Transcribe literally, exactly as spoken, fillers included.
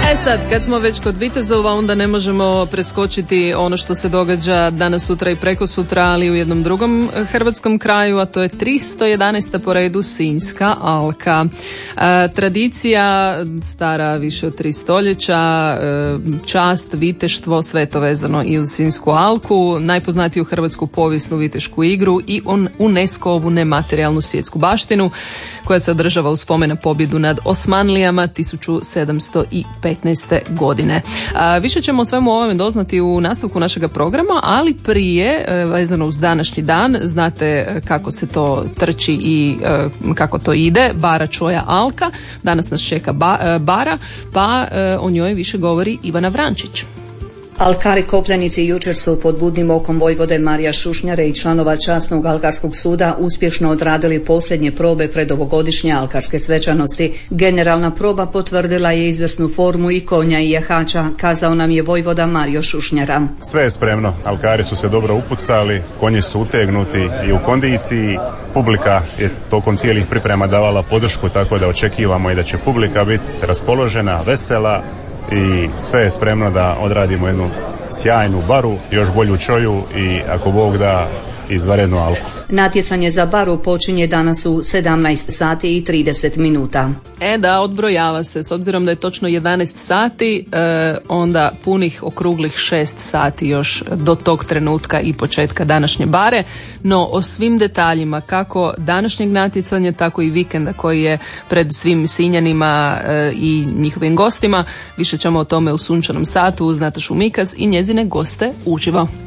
E sad, kad smo već kod vitezova, onda ne možemo preskočiti ono što se događa danas, sutra i preko sutra, ali u jednom drugom hrvatskom kraju, a to je tristo jedanaesta po redu Sinjska alka. E, tradicija stara više od tri stoljeća, e, čast, viteštvo, sve to vezano i uz Sinjsku alku, najpoznatiju hrvatsku povijesnu vitešku igru i on UNESCO-ovu nematerijalnu svjetsku baštinu koja se održava u spomen na pobjedu nad Osmanlijama tisuću sedamsto petnaeste. godine. A, više ćemo o svemu ovome doznati u nastavku našega programa, ali prije, vezano uz današnji dan, znate kako se to trči i e, kako to ide, Bara Čoja Alka. Danas nas čeka ba, e, Bara, pa e, o njoj više govori Ivana Vrančić. Alkari kopljenici jučer su pod budnim okom vojvode Marija Šušnjare i članova časnog alkarskog suda uspješno odradili posljednje probe pred ovogodišnje alkarske svečanosti. Generalna proba potvrdila je izvrsnu formu i konja i jahača, kazao nam je vojvoda Mario Šušnjara. Sve je spremno, alkari su se dobro upucali, konji su utegnuti i u kondiciji. Publika je tokom cijelih priprema davala podršku, tako da očekivamo i da će publika biti raspoložena, vesela, i sve je spremno da odradimo jednu sjajnu baru, još bolju čoju i ako Bog da izvanrednu alku. Natjecanje za baru počinje danas u sedamnaest sati i trideset minuta. E da, odbrojava se, s obzirom da je točno jedanaest sati, e, onda punih okruglih šest sati još do tog trenutka i početka današnje bare. No o svim detaljima, kako današnjeg natjecanja, tako i vikenda koji je pred svim Sinjanima e, i njihovim gostima, više ćemo o tome u sunčanom satu uz Natašu Mikaz i njezine goste uživo.